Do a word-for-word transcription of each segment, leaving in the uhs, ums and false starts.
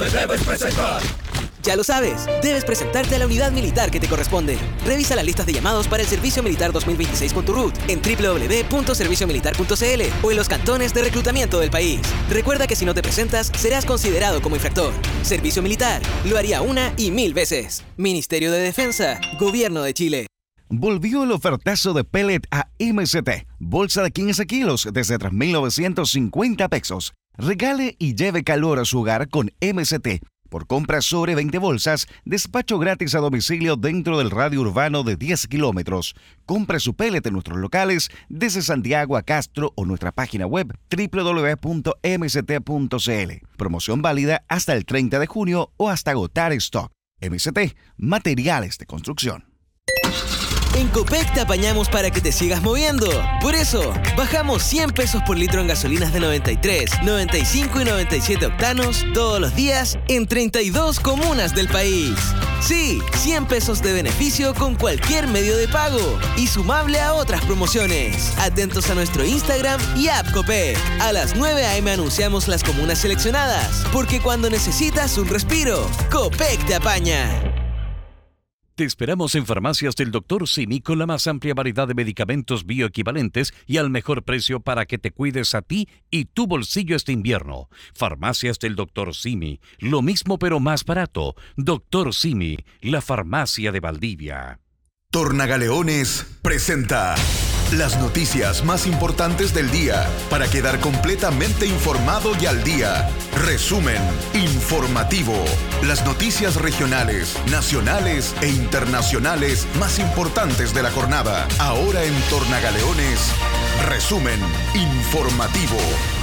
te debes presentar. Ya lo sabes, debes presentarte a la unidad militar que te corresponde. Revisa las listas de llamados para el Servicio Militar dos mil veintiséis con tu R U T en doble u doble u doble u punto servicio militar punto c l o en los cantones de reclutamiento del país. Recuerda que si no te presentas, serás considerado como infractor. Servicio Militar, lo haría una y mil veces. Ministerio de Defensa, Gobierno de Chile. Volvió el ofertazo de pellet a M S T. Bolsa de quince kilos desde tres mil novecientos cincuenta pesos. Regale y lleve calor a su hogar con M S T. Por compras sobre veinte bolsas, despacho gratis a domicilio dentro del radio urbano de diez kilómetros. Compre su pellet en nuestros locales desde Santiago a Castro o nuestra página web doble u doble u doble u punto m s t punto c l. Promoción válida hasta el treinta de junio o hasta agotar stock. M S T, materiales de construcción. En Copec te apañamos para que te sigas moviendo. Por eso, bajamos cien pesos por litro en gasolinas de noventa y tres, noventa y cinco y noventa y siete octanos todos los días en treinta y dos comunas del país. Sí, cien pesos de beneficio con cualquier medio de pago y sumable a otras promociones. Atentos a nuestro Instagram y app Copec. A las nueve a eme anunciamos las comunas seleccionadas, porque cuando necesitas un respiro, Copec te apaña. Te esperamos en Farmacias del doctor Simi con la más amplia variedad de medicamentos bioequivalentes y al mejor precio para que te cuides a ti y tu bolsillo este invierno. Farmacias del doctor Simi, lo mismo pero más barato. doctor Simi, la farmacia de Valdivia. Tornagaleones presenta las noticias más importantes del día para quedar completamente informado y al día. Resumen informativo. Las noticias regionales, nacionales e internacionales más importantes de la jornada. Ahora en Tornagaleones, resumen informativo.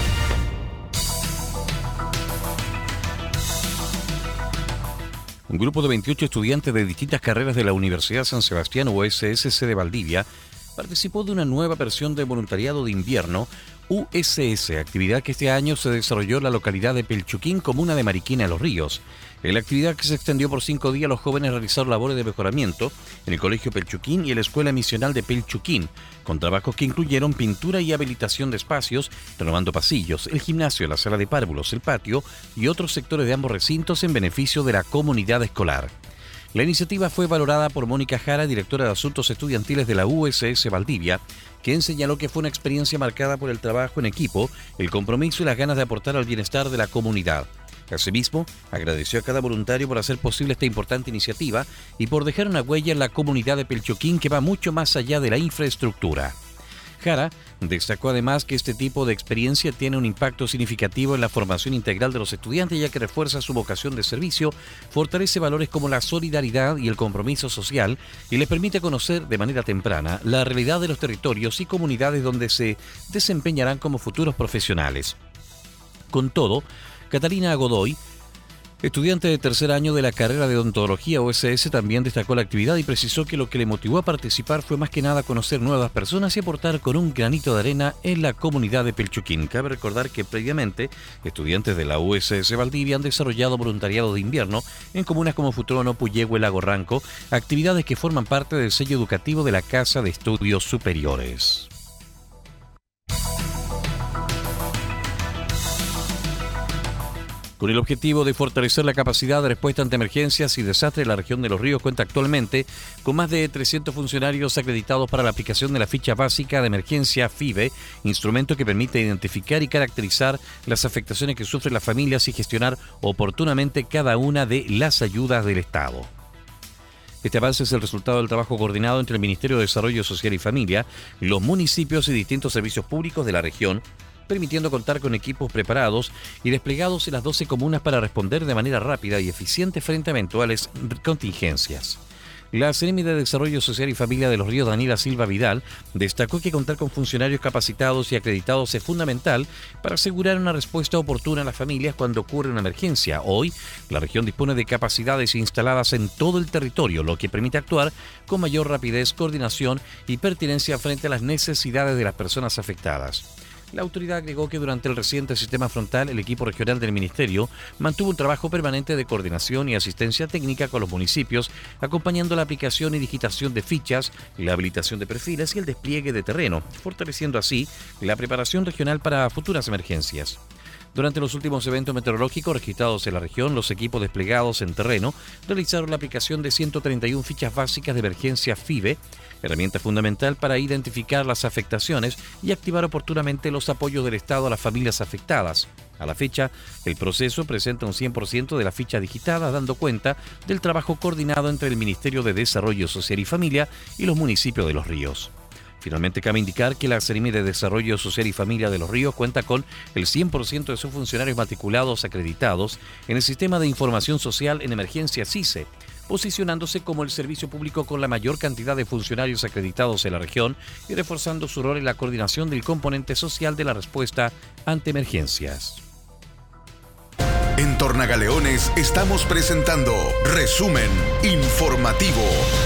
Un grupo de veintiocho estudiantes de distintas carreras de la Universidad San Sebastián U S S C de Valdivia participó de una nueva versión de voluntariado de invierno U S S, actividad que este año se desarrolló en la localidad de Pelchuquín, comuna de Mariquina de los Ríos. En la actividad, que se extendió por cinco días, los jóvenes realizaron labores de mejoramiento en el Colegio Pelchuquín y en la Escuela Misional de Pelchuquín, con trabajos que incluyeron pintura y habilitación de espacios, renovando pasillos, el gimnasio, la sala de párvulos, el patio y otros sectores de ambos recintos en beneficio de la comunidad escolar. La iniciativa fue valorada por Mónica Jara, directora de Asuntos Estudiantiles de la U S S Valdivia, quien señaló que fue una experiencia marcada por el trabajo en equipo, el compromiso y las ganas de aportar al bienestar de la comunidad. Asimismo, agradeció a cada voluntario por hacer posible esta importante iniciativa y por dejar una huella en la comunidad de Pelchuquín que va mucho más allá de la infraestructura. Jara destacó además que este tipo de experiencia tiene un impacto significativo en la formación integral de los estudiantes, ya que refuerza su vocación de servicio, fortalece valores como la solidaridad y el compromiso social y les permite conocer de manera temprana la realidad de los territorios y comunidades donde se desempeñarán como futuros profesionales. Con todo, Catalina Godoy, estudiante de tercer año de la carrera de odontología U S S, también destacó la actividad y precisó que lo que le motivó a participar fue más que nada conocer nuevas personas y aportar con un granito de arena en la comunidad de Pelchuquín. Cabe recordar que previamente estudiantes de la U S S Valdivia han desarrollado voluntariado de invierno en comunas como Futrono, Puyehue, Lago Ranco, actividades que forman parte del sello educativo de la Casa de Estudios Superiores. Con el objetivo de fortalecer la capacidad de respuesta ante emergencias y desastres, la región de Los Ríos cuenta actualmente con más de trescientos funcionarios acreditados para la aplicación de la ficha básica de emergencia FIBE, instrumento que permite identificar y caracterizar las afectaciones que sufren las familias y gestionar oportunamente cada una de las ayudas del Estado. Este avance es el resultado del trabajo coordinado entre el Ministerio de Desarrollo Social y Familia, los municipios y distintos servicios públicos de la región, permitiendo contar con equipos preparados y desplegados en las doce comunas para responder de manera rápida y eficiente frente a eventuales contingencias. La Seremi de Desarrollo Social y Familia de Los Ríos, Daniela Silva Vidal, destacó que contar con funcionarios capacitados y acreditados es fundamental para asegurar una respuesta oportuna a las familias cuando ocurre una emergencia. Hoy, la región dispone de capacidades instaladas en todo el territorio, lo que permite actuar con mayor rapidez, coordinación y pertinencia frente a las necesidades de las personas afectadas. La autoridad agregó que durante el reciente sistema frontal, el equipo regional del Ministerio mantuvo un trabajo permanente de coordinación y asistencia técnica con los municipios, acompañando la aplicación y digitación de fichas, la habilitación de perfiles y el despliegue de terreno, fortaleciendo así la preparación regional para futuras emergencias. Durante los últimos eventos meteorológicos registrados en la región, los equipos desplegados en terreno realizaron la aplicación de ciento treinta y una fichas básicas de emergencia FIBE, herramienta fundamental para identificar las afectaciones y activar oportunamente los apoyos del Estado a las familias afectadas. A la fecha, el proceso presenta un cien por ciento de la ficha digitada, dando cuenta del trabajo coordinado entre el Ministerio de Desarrollo Social y Familia y los municipios de Los Ríos. Finalmente, cabe indicar que la Seremi de Desarrollo Social y Familia de Los Ríos cuenta con el cien por ciento de sus funcionarios matriculados acreditados en el Sistema de Información Social en Emergencia S I S E, posicionándose como el servicio público con la mayor cantidad de funcionarios acreditados en la región y reforzando su rol en la coordinación del componente social de la respuesta ante emergencias. En Tornagaleones estamos presentando Resumen Informativo.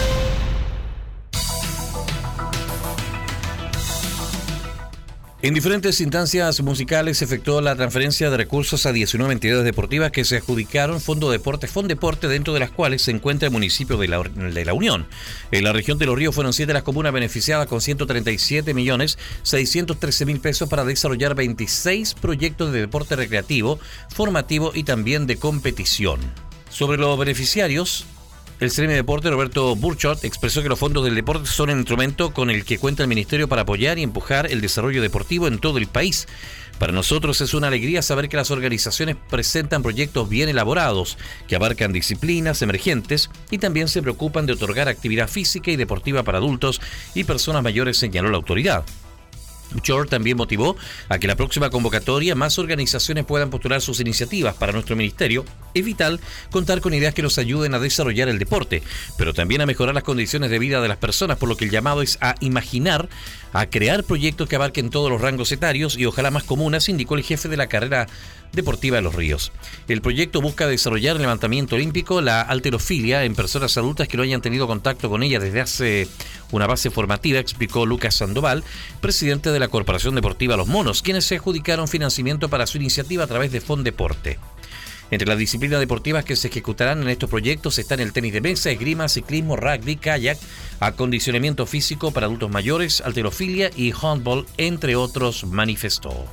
En diferentes instancias musicales se efectuó la transferencia de recursos a diecinueve entidades deportivas que se adjudicaron Fondo Deporte, Fondeporte, dentro de las cuales se encuentra el municipio de la, de la Unión. En la región de Los Ríos fueron siete las comunas beneficiadas con ciento treinta y siete millones seiscientos trece mil pesos para desarrollar veintiséis proyectos de deporte recreativo, formativo y también de competición. Sobre los beneficiarios, el Seremi de Deporte, Roberto Burchot, expresó que los fondos del deporte son el instrumento con el que cuenta el Ministerio para apoyar y empujar el desarrollo deportivo en todo el país. Para nosotros es una alegría saber que las organizaciones presentan proyectos bien elaborados, que abarcan disciplinas emergentes y también se preocupan de otorgar actividad física y deportiva para adultos y personas mayores, señaló la autoridad. Burchot también motivó a que la próxima convocatoria más organizaciones puedan postular sus iniciativas. Para nuestro ministerio es vital contar con ideas que nos ayuden a desarrollar el deporte, pero también a mejorar las condiciones de vida de las personas, por lo que el llamado es a imaginar, a crear proyectos que abarquen todos los rangos etarios y ojalá más comunas, indicó el jefe de la carrera deportiva de Los Ríos. El proyecto busca desarrollar el levantamiento olímpico, la halterofilia en personas adultas que no hayan tenido contacto con ella desde hace una base formativa, explicó Lucas Sandoval, presidente de la Corporación Deportiva Los Monos, quienes se adjudicaron financiamiento para su iniciativa a través de Fondeporte. Entre las disciplinas deportivas que se ejecutarán en estos proyectos están el tenis de mesa, esgrima, ciclismo, rugby, kayak, acondicionamiento físico para adultos mayores, halterofilia y handball, entre otros, manifestó.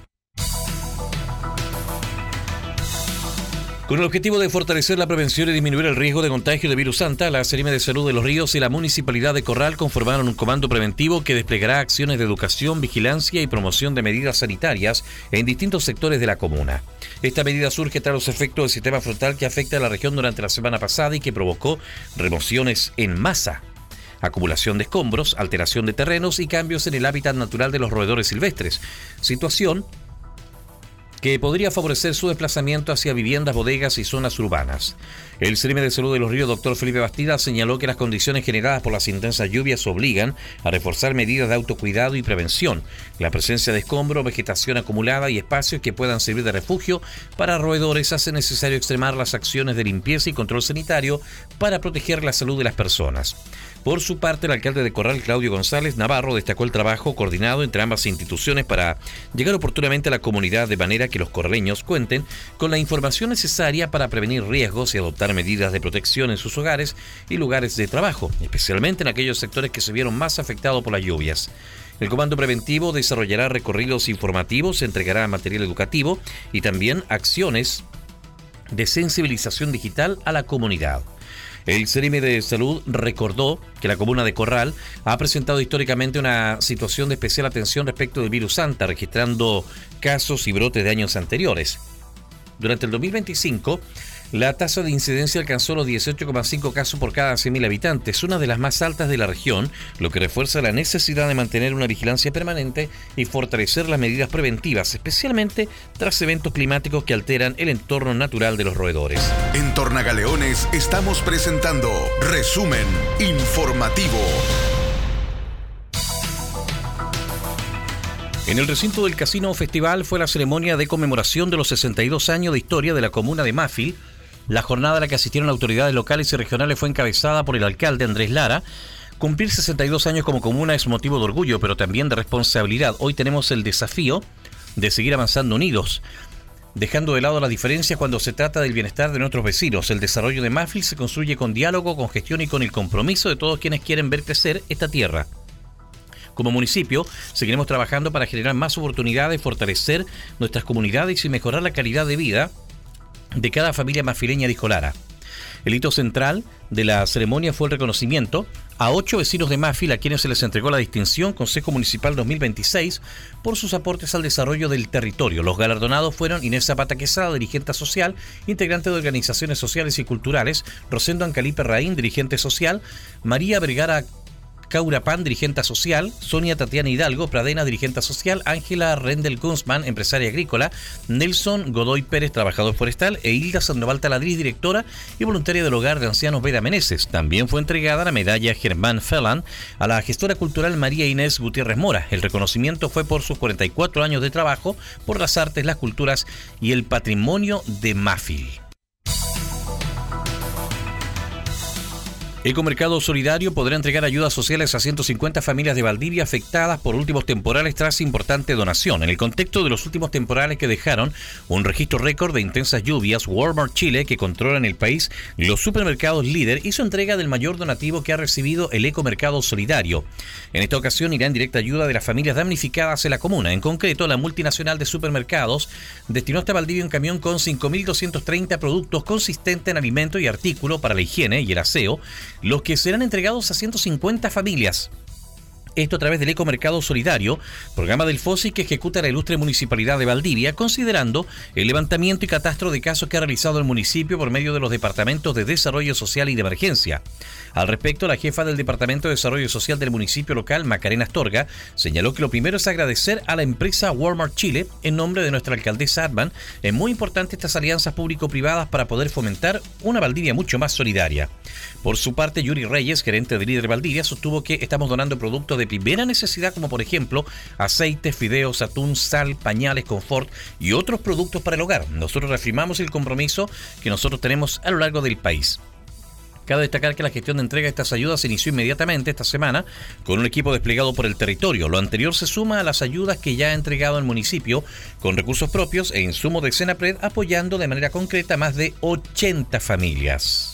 Con el objetivo de fortalecer la prevención y disminuir el riesgo de contagio de virus Santa, la Seremi de Salud de Los Ríos y la Municipalidad de Corral conformaron un comando preventivo que desplegará acciones de educación, vigilancia y promoción de medidas sanitarias en distintos sectores de la comuna. Esta medida surge tras los efectos del sistema frontal que afecta a la región durante la semana pasada y que provocó remociones en masa, acumulación de escombros, alteración de terrenos y cambios en el hábitat natural de los roedores silvestres, situación que podría favorecer su desplazamiento hacia viviendas, bodegas y zonas urbanas. El Seremi de Salud de Los Ríos, doctor Felipe Bastida, señaló que las condiciones generadas por las intensas lluvias obligan a reforzar medidas de autocuidado y prevención, la presencia de escombros, vegetación acumulada y espacios que puedan servir de refugio para roedores hace necesario extremar las acciones de limpieza y control sanitario para proteger la salud de las personas. Por su parte, el alcalde de Corral, Claudio González Navarro, destacó el trabajo coordinado entre ambas instituciones para llegar oportunamente a la comunidad de manera que los corraleños cuenten con la información necesaria para prevenir riesgos y adoptar medidas de protección en sus hogares y lugares de trabajo, especialmente en aquellos sectores que se vieron más afectados por las lluvias. El comando preventivo desarrollará recorridos informativos, entregará material educativo y también acciones de sensibilización digital a la comunidad. El Seremi de Salud recordó que la comuna de Corral ha presentado históricamente una situación de especial atención respecto del virus Santa, registrando casos y brotes de años anteriores. Durante el dos mil veinticinco, la tasa de incidencia alcanzó los dieciocho coma cinco casos por cada cien mil habitantes, una de las más altas de la región, lo que refuerza la necesidad de mantener una vigilancia permanente y fortalecer las medidas preventivas, especialmente tras eventos climáticos que alteran el entorno natural de los roedores. En Tornagaleones estamos presentando Resumen Informativo. En el recinto del Casino Festival fue la ceremonia de conmemoración de los sesenta y dos años de historia de la comuna de Mafil. La jornada a la que asistieron autoridades locales y regionales fue encabezada por el alcalde Andrés Lara. Cumplir sesenta y dos años como comuna es motivo de orgullo, pero también de responsabilidad. Hoy tenemos el desafío de seguir avanzando unidos, dejando de lado las diferencias cuando se trata del bienestar de nuestros vecinos. El desarrollo de Mafil se construye con diálogo, con gestión y con el compromiso de todos quienes quieren ver crecer esta tierra. Como municipio, seguiremos trabajando para generar más oportunidades, fortalecer nuestras comunidades y mejorar la calidad de vida de cada familia mafileña, dijo Lara. El hito central de la ceremonia fue el reconocimiento a ocho vecinos de Mafil a quienes se les entregó la distinción Consejo Municipal dos mil veintiséis por sus aportes al desarrollo del territorio. Los galardonados fueron Inés Zapata Quesada, dirigente social, integrante de organizaciones sociales y culturales, Rosendo Ancalipe Raín, dirigente social, María Vergara Caurapán, dirigente social, Sonia Tatiana Hidalgo Pradena, dirigente social, Ángela Rendel Gunzman, empresaria agrícola, Nelson Godoy Pérez, trabajador forestal, e Hilda Sandoval Taladriz, directora y voluntaria del Hogar de Ancianos Veda Meneses. También fue entregada la medalla Germán Fellan a la gestora cultural María Inés Gutiérrez Mora. El reconocimiento fue por sus cuarenta y cuatro años de trabajo por las artes, las culturas y el patrimonio de Mafil. Ecomercado Solidario podrá entregar ayudas sociales a ciento cincuenta familias de Valdivia afectadas por últimos temporales tras importante donación. En el contexto de los últimos temporales que dejaron un registro récord de intensas lluvias, Walmart Chile, que controla en el país los supermercados líder, hizo entrega del mayor donativo que ha recibido el Ecomercado Solidario. En esta ocasión irá en directa ayuda de las familias damnificadas en la comuna. En concreto, la multinacional de supermercados destinó hasta Valdivia un camión con cinco mil doscientos treinta productos consistentes en alimento y artículo para la higiene y el aseo, los que serán entregados a ciento cincuenta familias. Esto a través del Ecomercado Solidario, programa del FOSI que ejecuta la ilustre Municipalidad de Valdivia, considerando el levantamiento y catastro de casos que ha realizado el municipio por medio de los departamentos de Desarrollo Social y de Emergencia. Al respecto, la jefa del Departamento de Desarrollo Social del municipio local, Macarena Astorga, señaló que lo primero es agradecer a la empresa Walmart Chile, en nombre de nuestra alcaldesa Adman. Es muy importante estas alianzas público-privadas para poder fomentar una Valdivia mucho más solidaria. Por su parte, Yuri Reyes, gerente de Líder Valdivia, sostuvo que estamos donando productos de primera necesidad como por ejemplo aceites, fideos, atún, sal, pañales, confort y otros productos para el hogar. Nosotros reafirmamos el compromiso que nosotros tenemos a lo largo del país. Cabe destacar que la gestión de entrega de estas ayudas se inició inmediatamente esta semana con un equipo desplegado por el territorio. Lo anterior se suma a las ayudas que ya ha entregado el municipio con recursos propios e insumos de Senapred, apoyando de manera concreta a más de ochenta familias.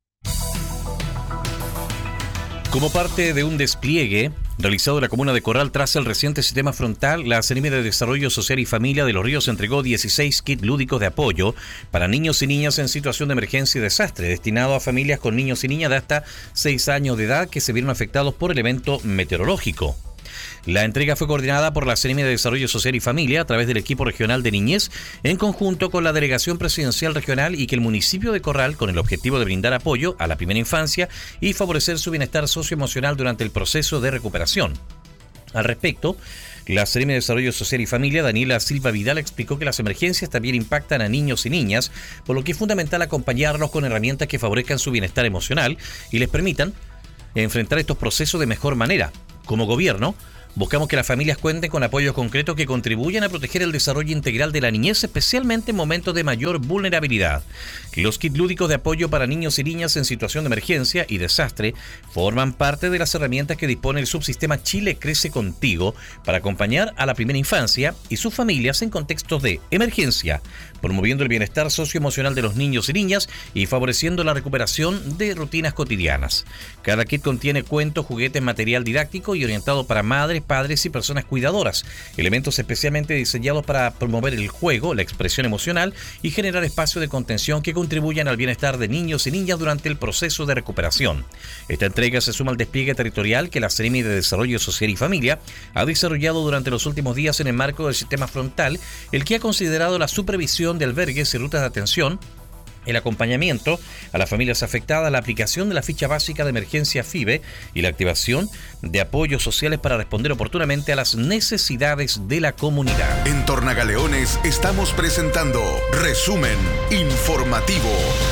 Como parte de un despliegue realizado en la comuna de Corral tras el reciente sistema frontal, la Seremi de Desarrollo Social y Familia de Los Ríos entregó dieciséis kits lúdicos de apoyo para niños y niñas en situación de emergencia y desastre, destinado a familias con niños y niñas de hasta seis años de edad que se vieron afectados por el evento meteorológico. La entrega fue coordinada por la Seremi de Desarrollo Social y Familia a través del equipo regional de niñez en conjunto con la Delegación Presidencial Regional y que el municipio de Corral, con el objetivo de brindar apoyo a la primera infancia y favorecer su bienestar socioemocional durante el proceso de recuperación. Al respecto, la Seremi de Desarrollo Social y Familia, Daniela Silva Vidal, explicó que las emergencias también impactan a niños y niñas, por lo que es fundamental acompañarlos con herramientas que favorezcan su bienestar emocional y les permitan enfrentar estos procesos de mejor manera. Como gobierno, buscamos que las familias cuenten con apoyos concretos que contribuyan a proteger el desarrollo integral de la niñez, especialmente en momentos de mayor vulnerabilidad. Los kits lúdicos de apoyo para niños y niñas en situación de emergencia y desastre forman parte de las herramientas que dispone el subsistema Chile Crece Contigo para acompañar a la primera infancia y sus familias en contextos de emergencia, promoviendo el bienestar socioemocional de los niños y niñas y favoreciendo la recuperación de rutinas cotidianas. Cada kit contiene cuentos, juguetes, material didáctico y orientado para madres, padres y personas cuidadoras, elementos especialmente diseñados para promover el juego, la expresión emocional y generar espacios de contención que contribuyan al bienestar de niños y niñas durante el proceso de recuperación. Esta entrega se suma al despliegue territorial que la Seremi de Desarrollo Social y Familia ha desarrollado durante los últimos días en el marco del sistema frontal, el que ha considerado la supervisión de albergues y rutas de atención, el acompañamiento a las familias afectadas, la aplicación de la ficha básica de emergencia FIBE y la activación de apoyos sociales para responder oportunamente a las necesidades de la comunidad. En Tornagaleones estamos presentando Resumen Informativo.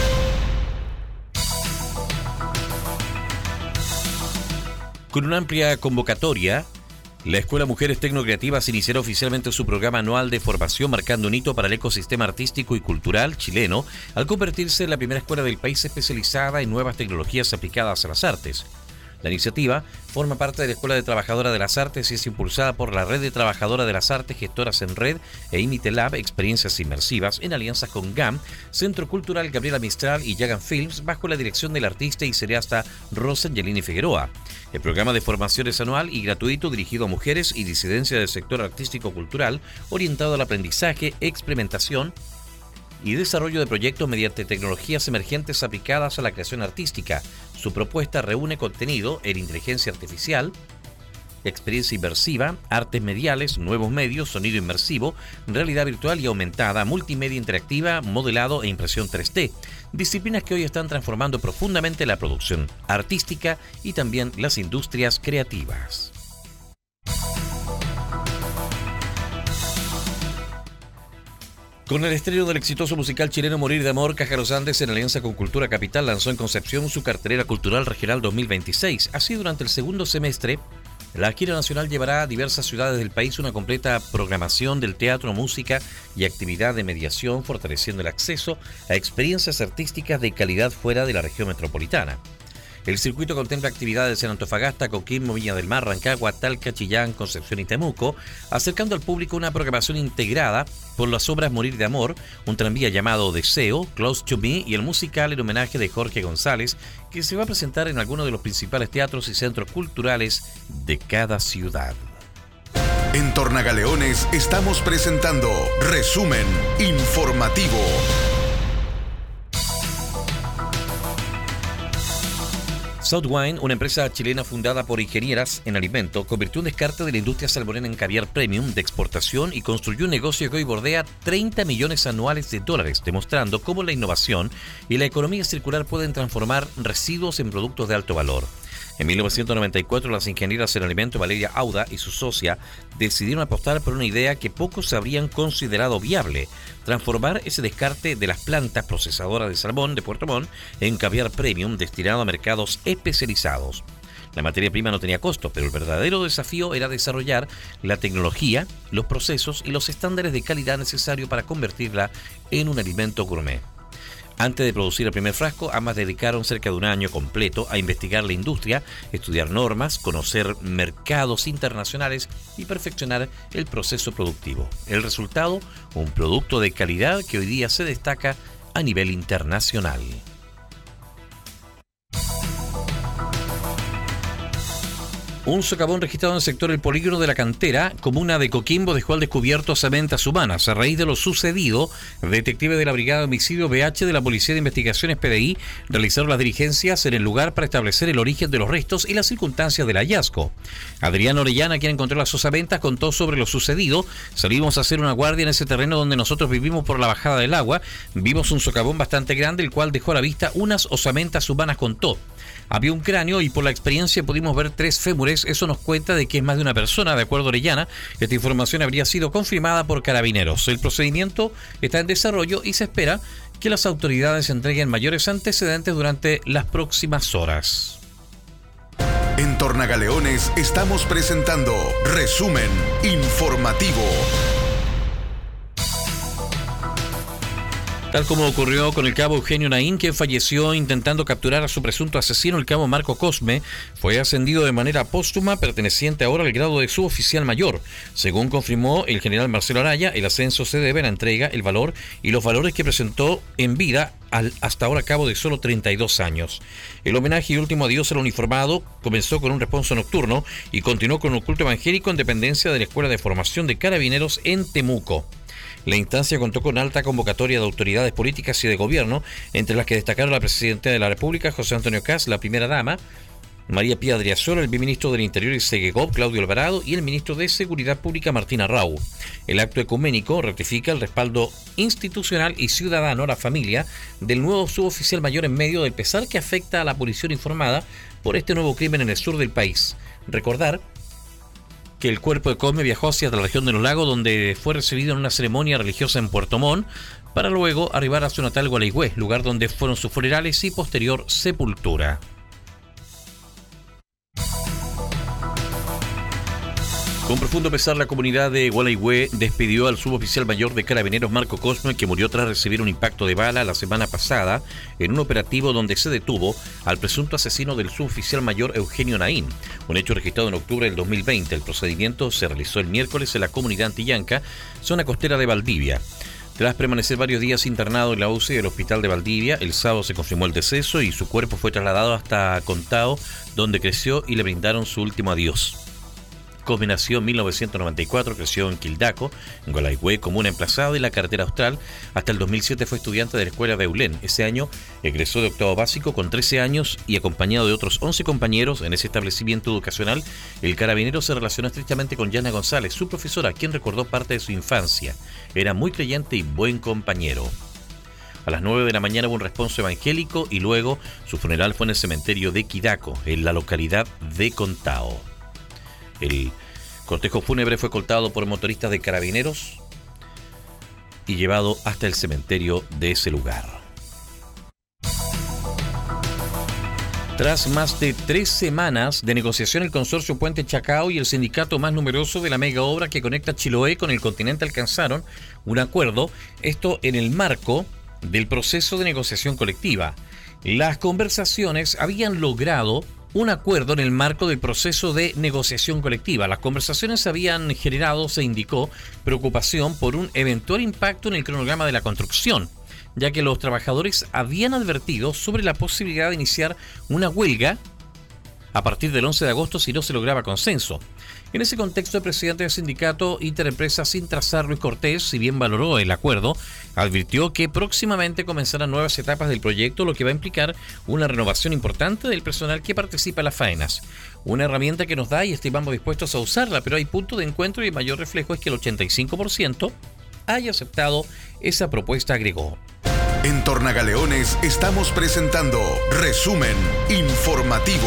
Con una amplia convocatoria, la Escuela Mujeres Tecnocreativas iniciará oficialmente su programa anual de formación, marcando un hito para el ecosistema artístico y cultural chileno al convertirse en la primera escuela del país especializada en nuevas tecnologías aplicadas a las artes. La iniciativa forma parte de la Escuela de Trabajadora de las Artes y es impulsada por la Red de Trabajadora de las Artes, Gestoras en Red e Imitelab, experiencias inmersivas, en alianza con G A M, Centro Cultural Gabriela Mistral y Yagan Films, bajo la dirección del artista y cineasta Rosangelini Figueroa. El programa de formación es anual y gratuito, dirigido a mujeres y disidencia del sector artístico-cultural, orientado al aprendizaje, experimentación y desarrollo de proyectos mediante tecnologías emergentes aplicadas a la creación artística. Su propuesta reúne contenido en inteligencia artificial, experiencia inmersiva, artes mediales, nuevos medios, sonido inmersivo, realidad virtual y aumentada, multimedia interactiva, modelado e impresión tres D. Disciplinas que hoy están transformando profundamente la producción artística y también las industrias creativas. Con el estreno del exitoso musical chileno Morir de Amor, Caja Los Andes, en alianza con Cultura Capital, lanzó en Concepción su cartelera cultural regional dos mil veintiséis. Así, durante el segundo semestre, la gira nacional llevará a diversas ciudades del país una completa programación del teatro, música y actividad de mediación, fortaleciendo el acceso a experiencias artísticas de calidad fuera de la región metropolitana. El circuito contempla actividades en Antofagasta, Coquimbo, Viña del Mar, Rancagua, Talca, Chillán, Concepción y Temuco, acercando al público una programación integrada por las obras Morir de Amor, un tranvía llamado Deseo, Close to Me y el musical en homenaje de Jorge González, que se va a presentar en algunos de los principales teatros y centros culturales de cada ciudad. En Tornagaleones estamos presentando Resumen Informativo. Southwine, una empresa chilena fundada por ingenieras en alimento, convirtió un descarte de la industria salmonera en caviar premium de exportación y construyó un negocio que hoy bordea treinta millones anuales de dólares, demostrando cómo la innovación y la economía circular pueden transformar residuos en productos de alto valor. En mil novecientos noventa y cuatro, las ingenieras en alimento Valeria Auda y su socia decidieron apostar por una idea que pocos habrían considerado viable: transformar ese descarte de las plantas procesadoras de salmón de Puerto Montt en caviar premium destinado a mercados especializados. La materia prima no tenía costo, pero el verdadero desafío era desarrollar la tecnología, los procesos y los estándares de calidad necesarios para convertirla en un alimento gourmet. Antes de producir el primer frasco, ambas dedicaron cerca de un año completo a investigar la industria, estudiar normas, conocer mercados internacionales y perfeccionar el proceso productivo. El resultado, un producto de calidad que hoy día se destaca a nivel internacional. Un socavón registrado en el sector El Polígono de la Cantera, comuna de Coquimbo, dejó al descubierto osamentas humanas. A raíz de lo sucedido, detectives de la Brigada de Homicidio B H de la Policía de Investigaciones P D I realizaron las diligencias en el lugar para establecer el origen de los restos y las circunstancias del hallazgo. Adrián Orellana, quien encontró las osamentas, contó sobre lo sucedido. Salimos a hacer una guardia en ese terreno donde nosotros vivimos por la bajada del agua. Vimos un socavón bastante grande, el cual dejó a la vista unas osamentas humanas, contó. Había un cráneo y por la experiencia pudimos ver tres fémures. Eso nos cuenta de que es más de una persona. De acuerdo a Orellana, esta información habría sido confirmada por Carabineros. El procedimiento está en desarrollo y se espera que las autoridades entreguen mayores antecedentes durante las próximas horas. En Tornagaleones estamos presentando Resumen Informativo. Tal como ocurrió con el cabo Eugenio Naín, quien falleció intentando capturar a su presunto asesino, el cabo Marco Cosme fue ascendido de manera póstuma, perteneciente ahora al grado de suboficial mayor. Según confirmó el general Marcelo Araya, el ascenso se debe a la entrega, el valor y los valores que presentó en vida al hasta ahora cabo de solo treinta y dos años. El homenaje y último adiós al uniformado comenzó con un responso nocturno y continuó con un culto evangélico en dependencia de la Escuela de Formación de Carabineros en Temuco. La instancia contó con alta convocatoria de autoridades políticas y de gobierno, entre las que destacaron la Presidenta de la República, José Antonio Kast, la Primera Dama, María Pía Adriasola, el Ministro del Interior y Segegov, Claudio Alvarado, y el Ministro de Seguridad Pública, Martín Arrau. El acto ecuménico ratifica el respaldo institucional y ciudadano a la familia del nuevo suboficial mayor en medio del pesar que afecta a la población informada por este nuevo crimen en el sur del país. Recordar que el cuerpo de Cosme viajó hacia la región de los lagos, donde fue recibido en una ceremonia religiosa en Puerto Montt, para luego arribar a su natal Gualeguay, lugar donde fueron sus funerales y posterior sepultura. Con profundo pesar, la comunidad de Gualeguay despidió al suboficial mayor de Carabineros Marco Cosme, que murió tras recibir un impacto de bala la semana pasada en un operativo donde se detuvo al presunto asesino del suboficial mayor Eugenio Naín, un hecho registrado en octubre del dos mil veinte. El procedimiento se realizó el miércoles en la comunidad Antillanca, zona costera de Valdivia. Tras permanecer varios días internado en la U C I del Hospital de Valdivia, el sábado se confirmó el deceso y su cuerpo fue trasladado hasta Contao, donde creció y le brindaron su último adiós. Cosme nació en mil novecientos noventa y cuatro, creció en Quildaco, en Gualeguay, comuna emplazada en la carretera austral. Hasta el dos mil siete fue estudiante de la escuela de Eulén. Ese año egresó de octavo básico con trece años y acompañado de otros once compañeros en ese establecimiento educacional. El carabinero se relacionó estrechamente con Yana González, su profesora, quien recordó parte de su infancia. Era muy creyente y buen compañero. A las nueve de la mañana hubo un responso evangélico y luego su funeral fue en el cementerio de Quidaco, en la localidad de Contao. El cortejo fúnebre fue escoltado por motoristas de carabineros y llevado hasta el cementerio de ese lugar. Tras más de tres semanas de negociación, el consorcio Puente Chacao y el sindicato más numeroso de la mega obra que conecta Chiloé con el continente alcanzaron un acuerdo, esto en el marco del proceso de negociación colectiva. Las conversaciones habían logrado un acuerdo en el marco del proceso de negociación colectiva. Las conversaciones habían generado, se indicó, preocupación por un eventual impacto en el cronograma de la construcción, ya que los trabajadores habían advertido sobre la posibilidad de iniciar una huelga a partir del once de agosto si no se lograba consenso. En ese contexto, el presidente del sindicato Interempresas Intrasar, Luis Cortés, si bien valoró el acuerdo, advirtió que próximamente comenzarán nuevas etapas del proyecto, lo que va a implicar una renovación importante del personal que participa en las faenas. Una herramienta que nos da y estimamos dispuestos a usarla, pero hay punto de encuentro y el mayor reflejo es que el ochenta y cinco por ciento haya aceptado esa propuesta, agregó. En Tornagaleones estamos presentando Resumen Informativo.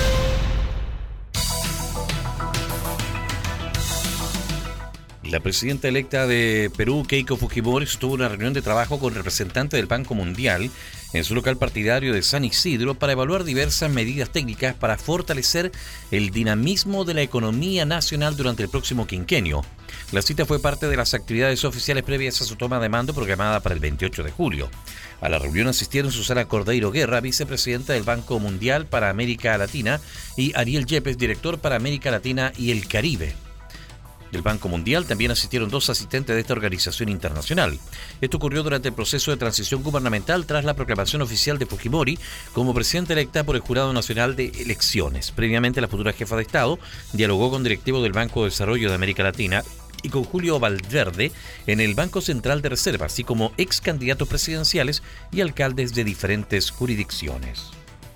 La presidenta electa de Perú, Keiko Fujimori, sostuvo una reunión de trabajo con representantes del Banco Mundial en su local partidario de San Isidro para evaluar diversas medidas técnicas para fortalecer el dinamismo de la economía nacional durante el próximo quinquenio. La cita fue parte de las actividades oficiales previas a su toma de mando programada para el veintiocho de julio. A la reunión asistieron Susana Cordeiro Guerra, vicepresidenta del Banco Mundial para América Latina, y Ariel Yepes, director para América Latina y el Caribe. Del Banco Mundial también asistieron dos asistentes de esta organización internacional. Esto ocurrió durante el proceso de transición gubernamental tras la proclamación oficial de Fujimori como presidenta electa por el Jurado Nacional de Elecciones. Previamente, la futura jefa de Estado dialogó con directivos del Banco de Desarrollo de América Latina y con Julio Valverde en el Banco Central de Reserva, así como ex candidatos presidenciales y alcaldes de diferentes jurisdicciones.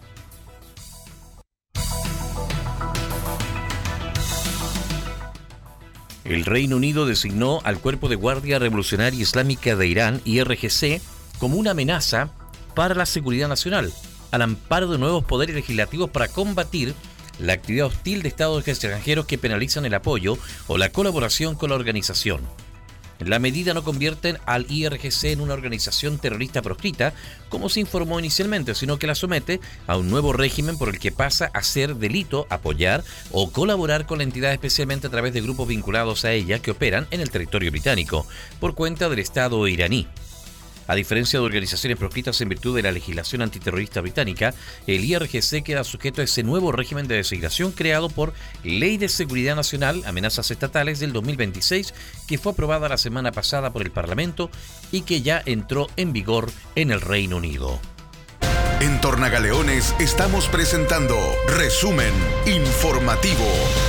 El Reino Unido designó al Cuerpo de Guardia Revolucionaria Islámica de Irán, I R G C, como una amenaza para la seguridad nacional, al amparo de nuevos poderes legislativos para combatir la actividad hostil de estados extranjeros que penalizan el apoyo o la colaboración con la organización. La medida no convierte al I R G C en una organización terrorista proscrita, como se informó inicialmente, sino que la somete a un nuevo régimen por el que pasa a ser delito apoyar o colaborar con la entidad, especialmente a través de grupos vinculados a ella que operan en el territorio británico, por cuenta del Estado iraní. A diferencia de organizaciones proscritas en virtud de la legislación antiterrorista británica, el I R G C queda sujeto a ese nuevo régimen de designación creado por Ley de Seguridad Nacional, Amenazas Estatales del dos mil veintiséis, que fue aprobada la semana pasada por el Parlamento y que ya entró en vigor en el Reino Unido. En Tornagaleones estamos presentando Resumen Informativo.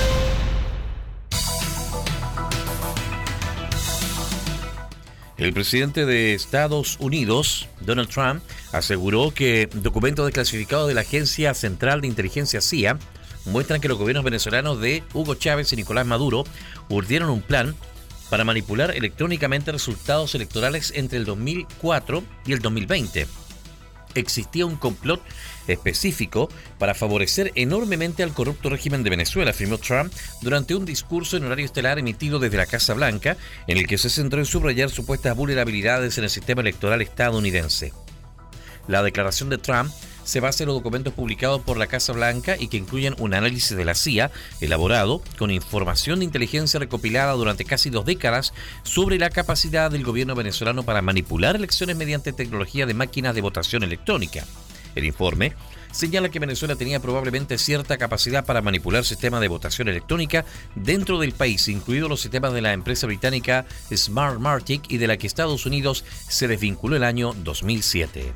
El presidente de Estados Unidos, Donald Trump, aseguró que documentos desclasificados de la Agencia Central de Inteligencia C I A muestran que los gobiernos venezolanos de Hugo Chávez y Nicolás Maduro urdieron un plan para manipular electrónicamente resultados electorales entre el dos mil cuatro y el dos mil veinte. Existía un complot específico para favorecer enormemente al corrupto régimen de Venezuela, afirmó Trump durante un discurso en horario estelar emitido desde la Casa Blanca, en el que se centró en subrayar supuestas vulnerabilidades en el sistema electoral estadounidense. La declaración de Trump se basa en los documentos publicados por la Casa Blanca y que incluyen un análisis de la C I A elaborado con información de inteligencia recopilada durante casi dos décadas sobre la capacidad del gobierno venezolano para manipular elecciones mediante tecnología de máquinas de votación electrónica. El informe señala que Venezuela tenía probablemente cierta capacidad para manipular sistemas de votación electrónica dentro del país, incluidos los sistemas de la empresa británica Smartmatic y de la que Estados Unidos se desvinculó el año dos mil siete.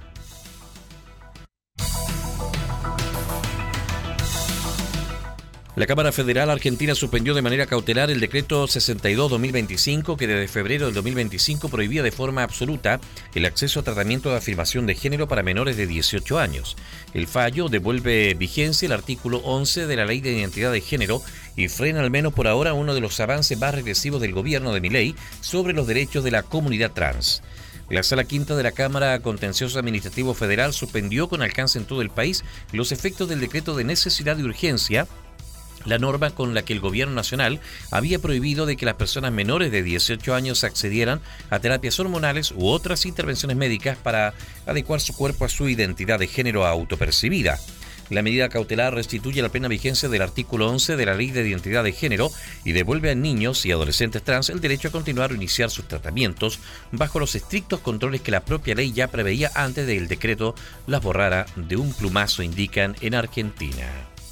La Cámara Federal Argentina suspendió de manera cautelar el decreto sesenta y dos barra dos mil veinticinco que desde febrero del dos mil veinticinco prohibía de forma absoluta el acceso a tratamiento de afirmación de género para menores de dieciocho años. El fallo devuelve vigencia el artículo once de la Ley de Identidad de Género y frena al menos por ahora uno de los avances más regresivos del gobierno de Milei sobre los derechos de la comunidad trans. La Sala Quinta de la Cámara Contencioso Administrativo Federal suspendió con alcance en todo el país los efectos del decreto de necesidad y urgencia, la norma con la que el gobierno nacional había prohibido de que las personas menores de dieciocho años accedieran a terapias hormonales u otras intervenciones médicas para adecuar su cuerpo a su identidad de género autopercibida. La medida cautelar restituye la plena vigencia del artículo once de la Ley de Identidad de Género y devuelve a niños y adolescentes trans el derecho a continuar o iniciar sus tratamientos bajo los estrictos controles que la propia ley ya preveía antes de que el decreto las borrara de un plumazo, indican en Argentina.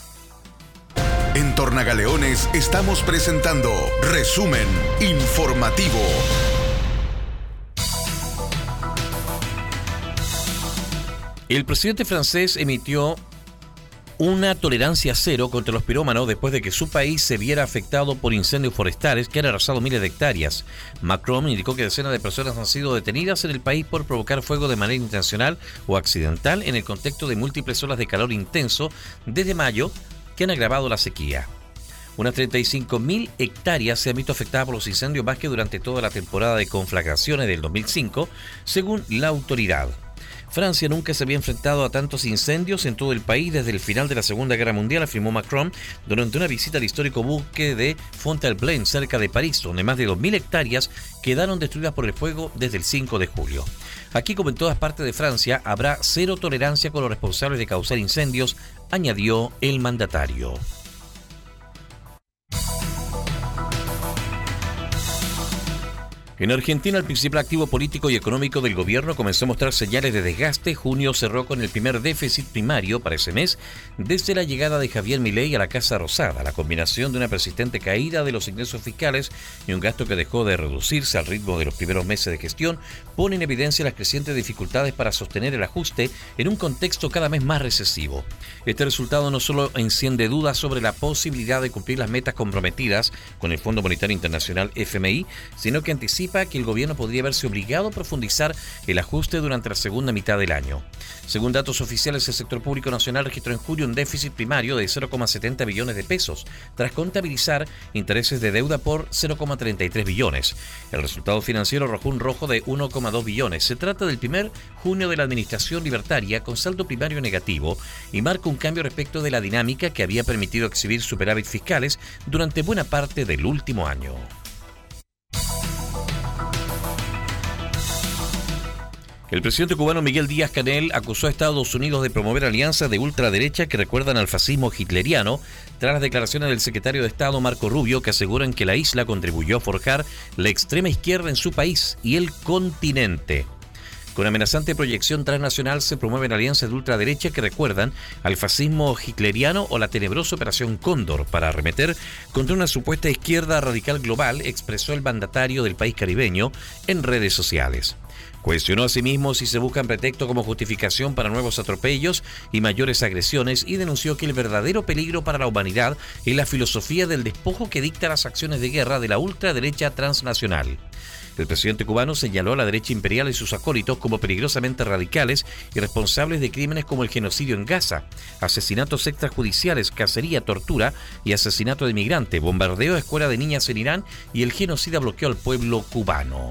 En Tornagaleones estamos presentando Resumen Informativo. El presidente francés emitió una tolerancia cero contra los pirómanos después de que su país se viera afectado por incendios forestales que han arrasado miles de hectáreas. Macron indicó que decenas de personas han sido detenidas en el país por provocar fuego de manera intencional o accidental en el contexto de múltiples olas de calor intenso desde mayo que han agravado la sequía. Unas treinta y cinco mil hectáreas se han visto afectadas por los incendios más que durante toda la temporada de conflagraciones del dos mil cinco, según la autoridad. Francia nunca se había enfrentado a tantos incendios en todo el país desde el final de la Segunda Guerra Mundial, afirmó Macron durante una visita al histórico bosque de Fontainebleau, cerca de París, donde más de dos mil hectáreas quedaron destruidas por el fuego desde el cinco de julio. Aquí, como en todas partes de Francia, habrá cero tolerancia con los responsables de causar incendios, añadió el mandatario. En Argentina, el principal activo político y económico del gobierno comenzó a mostrar señales de desgaste. Junio cerró con el primer déficit primario para ese mes desde la llegada de Javier Milei a la Casa Rosada. La combinación de una persistente caída de los ingresos fiscales y un gasto que dejó de reducirse al ritmo de los primeros meses de gestión pone en evidencia las crecientes dificultades para sostener el ajuste en un contexto cada vez más recesivo. Este resultado no solo enciende dudas sobre la posibilidad de cumplir las metas comprometidas con el Fondo Monetario Internacional F M I, sino que anticipa que el gobierno podría verse obligado a profundizar el ajuste durante la segunda mitad del año. Según datos oficiales, el sector público nacional registró en julio un déficit primario de cero coma setenta billones de pesos, tras contabilizar intereses de deuda por cero coma treinta y tres billones. El resultado financiero arrojó un rojo de uno coma dos billones. Se trata del primer junio de la administración libertaria con saldo primario negativo y marca un cambio respecto de la dinámica que había permitido exhibir superávit fiscales durante buena parte del último año. El presidente cubano Miguel Díaz-Canel acusó a Estados Unidos de promover alianzas de ultraderecha que recuerdan al fascismo hitleriano, tras las declaraciones del secretario de Estado Marco Rubio, que aseguran que la isla contribuyó a forjar la extrema izquierda en su país y el continente. Con amenazante proyección transnacional se promueven alianzas de ultraderecha que recuerdan al fascismo hitleriano o la tenebrosa Operación Cóndor para arremeter contra una supuesta izquierda radical global, expresó el mandatario del país caribeño en redes sociales. Cuestionó asimismo si se buscan pretextos como justificación para nuevos atropellos y mayores agresiones y denunció que el verdadero peligro para la humanidad es la filosofía del despojo que dicta las acciones de guerra de la ultraderecha transnacional. El presidente cubano señaló a la derecha imperial y sus acólitos como peligrosamente radicales y responsables de crímenes como el genocidio en Gaza, asesinatos extrajudiciales, cacería, tortura y asesinato de migrantes, bombardeo a escuela de niñas en Irán y el genocida bloqueo al pueblo cubano.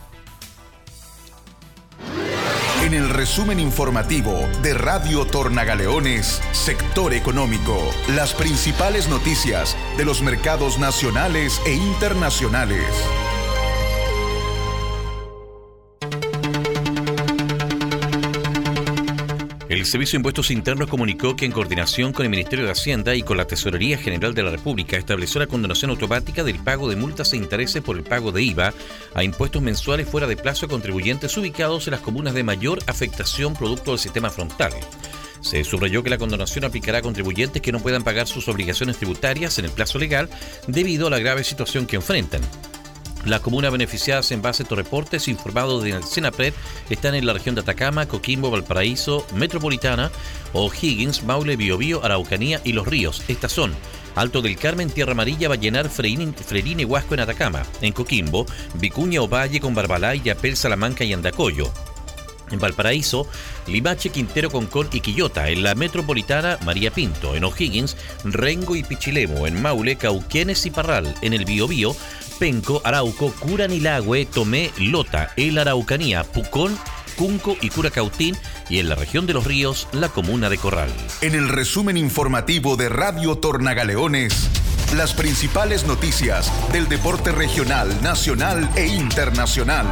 En el resumen informativo de Radio Tornagaleones, Sector Económico, las principales noticias de los mercados nacionales e internacionales. El Servicio de Impuestos Internos comunicó que en coordinación con el Ministerio de Hacienda y con la Tesorería General de la República estableció la condonación automática del pago de multas e intereses por el pago de I V A a impuestos mensuales fuera de plazo a contribuyentes ubicados en las comunas de mayor afectación producto del sistema frontal. Se subrayó que la condonación aplicará a contribuyentes que no puedan pagar sus obligaciones tributarias en el plazo legal debido a la grave situación que enfrentan. Las comunas beneficiadas en base a estos reportes informados del Senapred están en la región de Atacama, Coquimbo, Valparaíso, Metropolitana, O'Higgins, Maule, Biobío, Araucanía y Los Ríos. Estas son Alto del Carmen, Tierra Amarilla, Vallenar, Frerín y Huasco en Atacama. En Coquimbo, Vicuña, Ovalle, con Barbalay, Yapel, Salamanca y Andacollo. En Valparaíso, Limache, Quintero, Concón y Quillota. En la Metropolitana, María Pinto. En O'Higgins, Rengo y Pichilemu. En Maule, Cauquenes y Parral. En el Biobío, Penco, Arauco, Curanilagüe, Tomé, Lota. En la Araucanía, Pucón, Cunco y Curacautín. Y en la región de Los Ríos, la comuna de Corral. En el resumen informativo de Radio Tornagaleones, las principales noticias del deporte regional, nacional e internacional.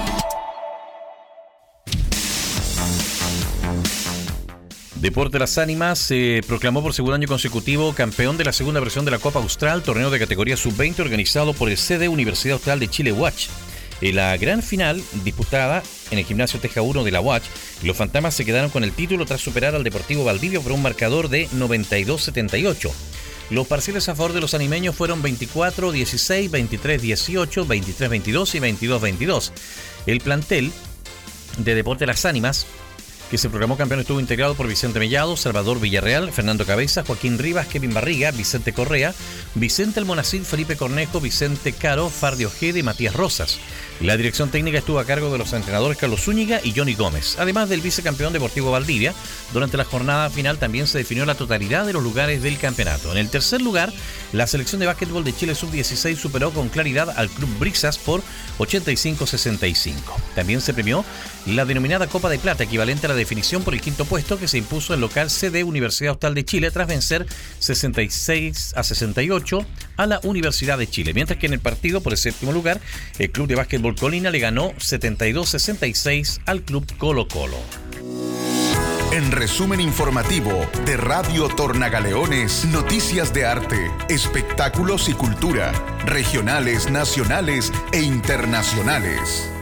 Deporte Las Ánimas se proclamó por segundo año consecutivo campeón de la segunda versión de la Copa Austral, torneo de categoría sub veinte organizado por el C D Universidad Austral de Chile U A C H. En la gran final disputada en el gimnasio Teja uno de la U A C H, los Fantasmas se quedaron con el título tras superar al Deportivo Valdivia por un marcador de noventa y dos a setenta y ocho. Los parciales a favor de los animeños fueron veinticuatro a dieciséis, veintitrés a dieciocho, veintitrés a veintidós y veintidós a veintidós. El plantel de Deporte Las Ánimas, que se proclamó campeón, estuvo integrado por Vicente Mellado, Salvador Villarreal, Fernando Cabeza, Joaquín Rivas, Kevin Barriga, Vicente Correa, Vicente Almonacid, Felipe Cornejo, Vicente Caro, Fardi Ojeda y Matías Rosas. La dirección técnica estuvo a cargo de los entrenadores Carlos Zúñiga y Johnny Gómez. Además del vicecampeón Deportivo Valdivia, durante la jornada final también se definió la totalidad de los lugares del campeonato. En el tercer lugar, la selección de básquetbol de Chile sub dieciséis superó con claridad al Club Brisas por ochenta y cinco a sesenta y cinco. También se premió la denominada Copa de Plata, equivalente a la definición por el quinto puesto, que se impuso el local C D Universidad Austral de Chile tras vencer sesenta y seis a sesenta y ocho a la Universidad de Chile, mientras que en el partido por el séptimo lugar, el Club de Básquetbol Colina le ganó setenta y dos a sesenta y seis al Club Colo Colo. En resumen informativo de Radio Tornagaleones, noticias de arte, espectáculos y cultura, regionales, nacionales e internacionales.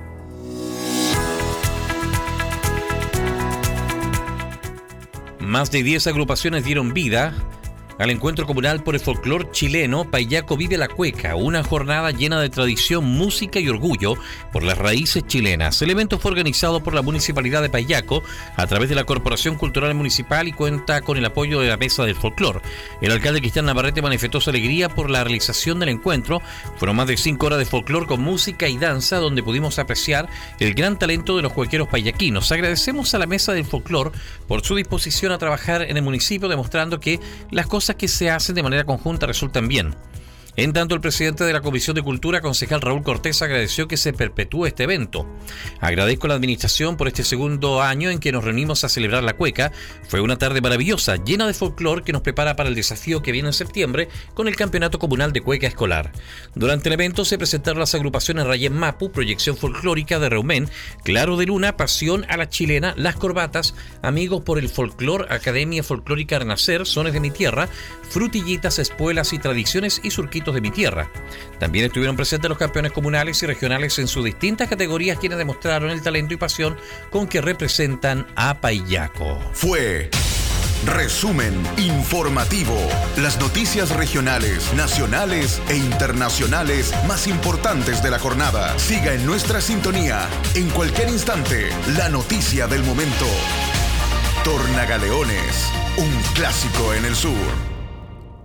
Más de diez agrupaciones dieron vida al encuentro comunal por el folclore chileno Paillaco Vive la Cueca, una jornada llena de tradición, música y orgullo por las raíces chilenas. El evento fue organizado por la Municipalidad de Paillaco a través de la Corporación Cultural Municipal y cuenta con el apoyo de la Mesa del Folclore. El alcalde Cristian Navarrete manifestó su alegría por la realización del encuentro. Fueron más de cinco horas de folclore con música y danza, donde pudimos apreciar el gran talento de los cuequeros paillaquinos. Agradecemos a la Mesa del Folclore por su disposición a trabajar en el municipio, demostrando que las cosas que se hacen de manera conjunta resultan bien. En tanto, el presidente de la Comisión de Cultura, concejal Raúl Cortés, agradeció que se perpetúe este evento. Agradezco a la administración por este segundo año en que nos reunimos a celebrar la cueca. Fue una tarde maravillosa, llena de folclore que nos prepara para el desafío que viene en septiembre con el Campeonato Comunal de Cueca Escolar. Durante el evento se presentaron las agrupaciones Rayén Mapu, Proyección Folclórica de Reumén, Claro de Luna, Pasión a la Chilena, Las Corbatas, Amigos por el Folclor, Academia Folclórica Renacer, Sones de mi Tierra, Frutillitas, Espuelas y Tradiciones y Surquitos de mi Tierra. También estuvieron presentes los campeones comunales y regionales en sus distintas categorías, quienes demostraron el talento y pasión con que representan a Paillaco. Fue resumen informativo. Las noticias regionales, nacionales e internacionales más importantes de la jornada. Siga en nuestra sintonía. En cualquier instante, la noticia del momento. Tornagaleones, un clásico en el sur.